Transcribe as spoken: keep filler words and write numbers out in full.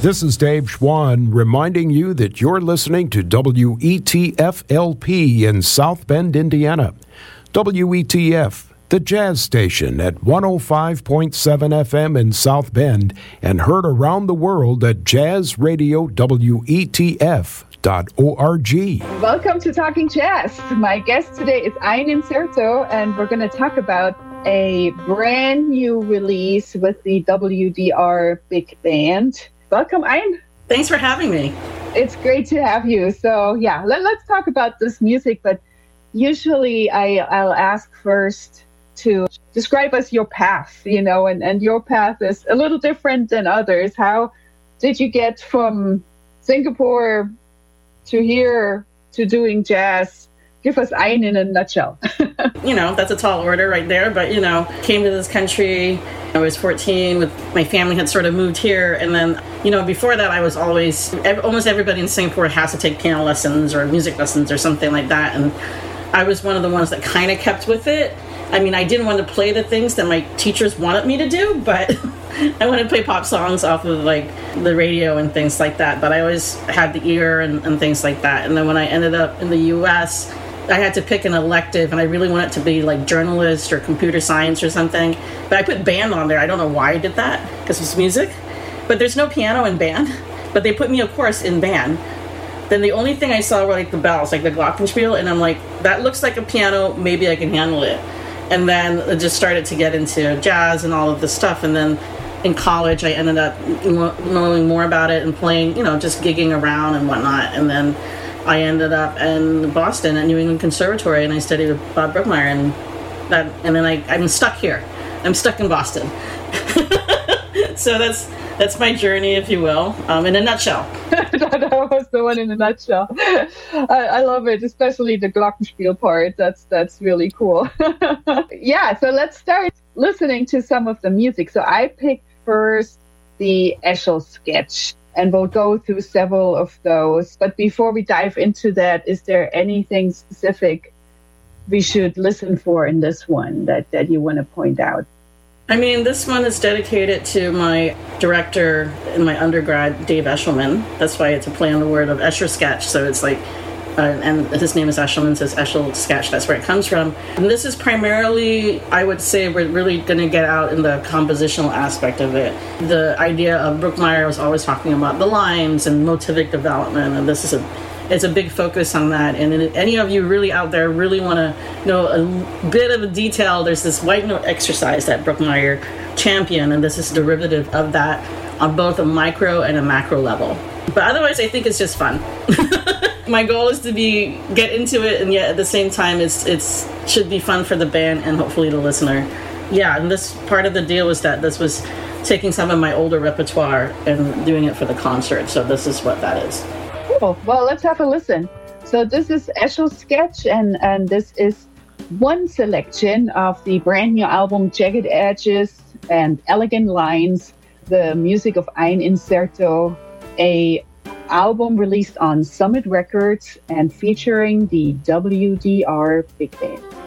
This is Dave Schwann reminding you that you're listening to W E T F L P in South Bend, Indiana. W E T F, the jazz station at one oh five point seven F M in South Bend and heard around the world at jazz radio W E T F dot org. Welcome to Talking Jazz. My guest today is Ain Incerto, and we're going to talk about a brand new release with the W D R Big Band. Welcome, Ain. Thanks for having me. It's great to have you. So yeah, let, let's talk about this music, but usually I, I'll ask first to describe us your path, you know, and, and your path is a little different than others. How did you get from Singapore to here to doing jazz? Give us Ain in a nutshell. You know, that's a tall order right there, but, you know, came to this country. I was fourteen, with my family had sort of moved here, and then, you know, before that I was always, almost everybody in Singapore has to take piano lessons or music lessons or something like that, and I was one of the ones that kind of kept with it. I mean, I didn't want to play the things that my teachers wanted me to do, but I wanted to play pop songs off of, like, the radio and things like that, but I always had the ear and, and things like that. And then when I ended up in the U S, I had to pick an elective, and I really wanted to be, like, journalist or computer science or something, but I put band on there. I don't know why I did that, because it's music, but there's no piano in band, but they put me, of course, in band. Then the only thing I saw were, like, the bells, like the glockenspiel, and I'm like, that looks like a piano, maybe I can handle it. And then it just started to get into jazz and all of this stuff. And then in college, I ended up knowing more about it and playing, you know, just gigging around and whatnot. And then I ended up in Boston at New England Conservatory, and I studied with Bob Brookmeyer. And that, and then I, I'm stuck here. I'm stuck in Boston. So that's that's my journey, if you will, um, in a nutshell. That was the one in a nutshell. I, I love it, especially the glockenspiel part. That's that's really cool. Yeah, so let's start listening to some of the music. So I picked first the Eschel sketch, and we'll go through several of those. But before we dive into that, is there anything specific we should listen for in this one that, that you want to point out? I mean, this one is dedicated to my director in my undergrad, Dave Eshelman. That's why it's a play on the word of Escher sketch. So it's like, uh, and his name is Eshelman, so it's Eschel sketch. That's where it comes from. And this is primarily, I would say, we're really going to get out in the compositional aspect of it. The idea of Brookmeyer was always talking about the lines and motivic development, and this is a It's a big focus on that. And if any of you really out there really want to know a bit of a detail, there's this white note exercise that Brookmeyer championed, and this is derivative of that on both a micro and a macro level. But otherwise, I think it's just fun. My goal is to be get into it, and yet at the same time, it's it's should be fun for the band and hopefully the listener. Yeah, and this part of the deal was that this was taking some of my older repertoire and doing it for the concert. So this is what that is. Cool. Well, let's have a listen. So this is Eschel sketch, and, and this is one selection of the brand new album Jagged Edges and Elegant Lines, the music of Ain Incerto, a album released on Summit Records and featuring the W D R Big Band.